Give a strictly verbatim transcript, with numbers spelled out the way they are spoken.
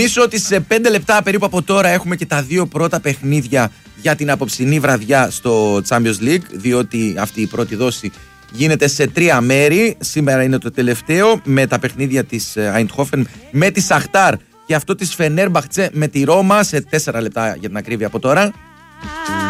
Νομίζω ότι σε πέντε λεπτά περίπου από τώρα έχουμε και τα δύο πρώτα παιχνίδια για την απόψινή βραδιά στο Champions League, διότι αυτή η πρώτη δόση γίνεται σε τρία μέρη. Σήμερα είναι το τελευταίο με τα παιχνίδια της Eindhoven με τη Σαχτάρ και αυτό της Φενέρμπαχτσε με τη Ρώμα σε τέσσερα λεπτά για την ακρίβεια από τώρα.